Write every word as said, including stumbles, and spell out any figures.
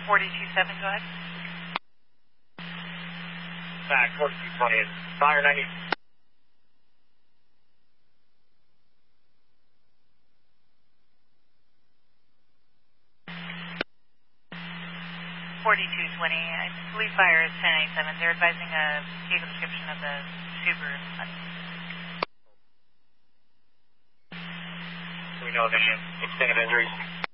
forty-two seven, go ahead. Back, forty-two twenty-eight. Fire ninety. forty-two twenty, I believe fire is ten eighty-seven. They're advising a vehicle description of the Subaru. Do we know of any extended injuries?